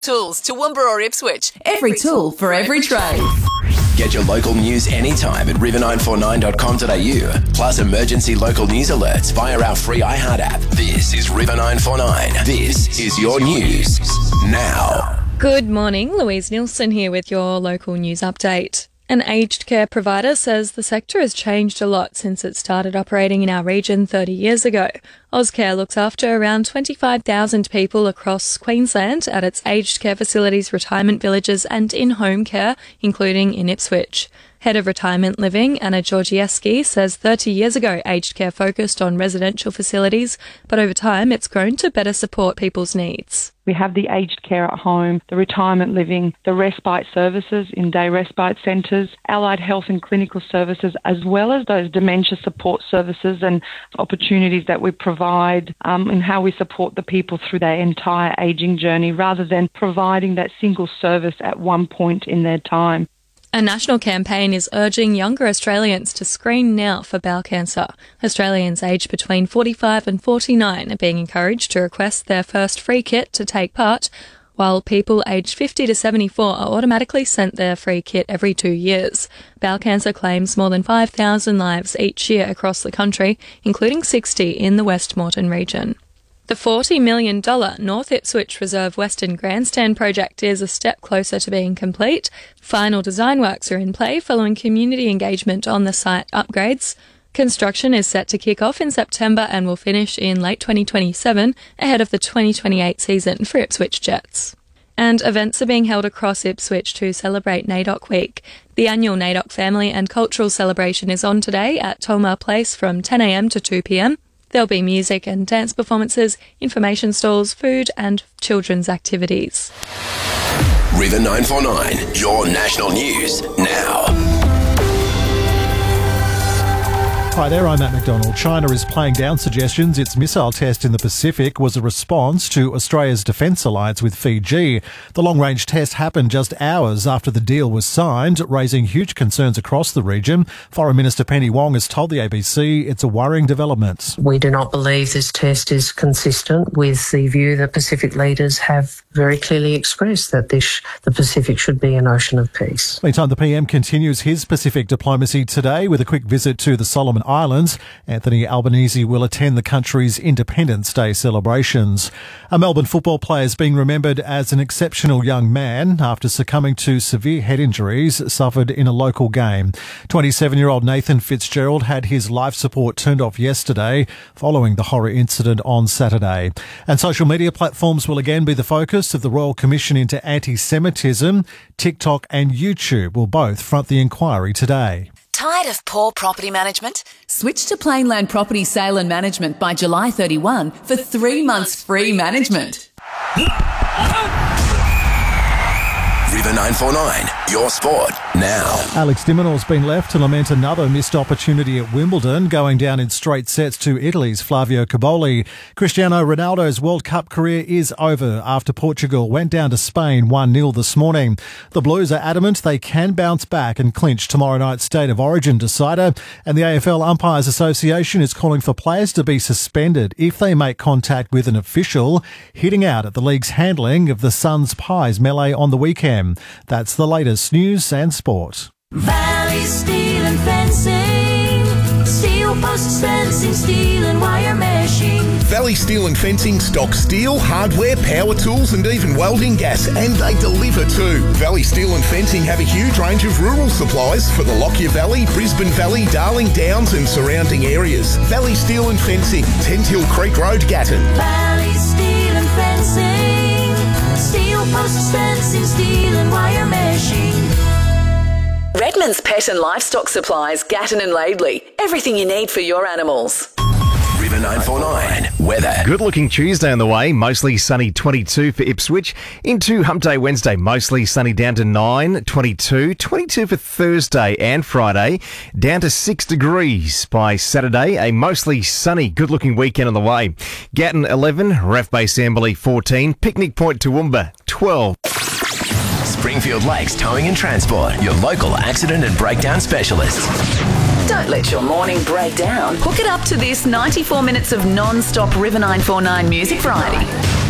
Tools to Toowoomba or Ipswich. Every tool for every trade. Get your local news anytime at river949.com.au. Plus emergency local news alerts via our free iHeart app. This is River 949. This is your news now. Good morning, Louise Nielsen here with your local news update. An aged care provider says the sector has changed a lot since it started operating in our region 30 years ago. Ozcare looks after around 25,000 people across Queensland at its aged care facilities, retirement villages and in-home care, including in Ipswich. Head of Retirement Living, Anna Georgievski, says 30 years ago aged care focused on residential facilities, but over time it's grown to better support people's needs. We have the aged care at home, the retirement living, the respite services in day respite centres, allied health and clinical services, as well as those dementia support services and opportunities that we provide in how we support the people through their entire ageing journey rather than providing that single service at one point in their time. A national campaign is urging younger Australians to screen now for bowel cancer. Australians aged between 45 and 49 are being encouraged to request their first free kit to take part, while people aged 50 to 74 are automatically sent their free kit every 2 years. Bowel cancer claims more than 5,000 lives each year across the country, including 60 in the West Moreton region. The $40 million North Ipswich Reserve Western Grandstand project is a step closer to being complete. Final design works are in play following community engagement on the site upgrades. Construction is set to kick off in September and will finish in late 2027 ahead of the 2028 season for Ipswich Jets. And events are being held across Ipswich to celebrate NAIDOC Week. The annual NAIDOC Family and Cultural Celebration is on today at Tolmar Place from 10 a.m. to 2 p.m. There'll be music and dance performances, information stalls, food and children's activities. River 949, your national news now. Hi there, I'm Matt McDonald. China is playing down suggestions its missile test in the Pacific was a response to Australia's defence alliance with Fiji. The long-range test happened just hours after the deal was signed, raising huge concerns across the region. Foreign Minister Penny Wong has told the ABC it's a worrying development. We do not believe this test is consistent with the view that Pacific leaders have very clearly expressed that the Pacific should be an ocean of peace. Meantime, the PM continues his Pacific diplomacy today with a quick visit to the Solomon Islands. Anthony Albanese will attend the country's Independence Day celebrations. A Melbourne football player is being remembered as an exceptional young man after succumbing to severe head injuries suffered in a local game. 27-year-old Nathan Fitzgerald had his life support turned off yesterday following the horror incident on Saturday. And social media platforms will again be the focus of the Royal Commission into Anti-Semitism. TikTok and YouTube will both front the inquiry today. Tired of poor property management? Switch to Plainland Property Sale and Management by July 31 for 3 months free management. River 949, your sport now. Alex de Minaur's been left to lament another missed opportunity at Wimbledon, going down in straight sets to Italy's Flavio Cobolli. Cristiano Ronaldo's World Cup career is over after Portugal went down to Spain 1-0 this morning. The Blues are adamant they can bounce back and clinch tomorrow night's State of Origin decider, and the AFL Umpires Association is calling for players to be suspended if they make contact with an official, hitting out at the league's handling of the Suns Pies melee on the weekend. That's the latest news and sport. Valley Steel and Fencing, steel posts, fencing, steel and wire meshing. Valley Steel and Fencing stock steel, hardware, power tools and even welding gas, and they deliver too. Valley Steel and Fencing have a huge range of rural supplies for the Lockyer Valley, Brisbane Valley, Darling Downs and surrounding areas. Valley Steel and Fencing, Tenthill Creek Road, Gatton. Valley Steel and Fencing, steel posts, fencing, steel and wire meshing. Redmond's Pet and Livestock Supplies, Gatton and Laidley. Everything you need for your animals. River 949, weather. Good-looking Tuesday on the way, mostly sunny 22 for Ipswich. Into Hump Day Wednesday, mostly sunny down to 9, 22 for Thursday and Friday, down to 6 degrees by Saturday. A mostly sunny, good-looking weekend on the way. Gatton 11, Ref Bay Samberley 14, Picnic Point Toowoomba 12. Springfield Lakes Towing and Transport, your local accident and breakdown specialist. Don't let your morning break down. Hook it up to this 94 minutes of non-stop River 949 music variety.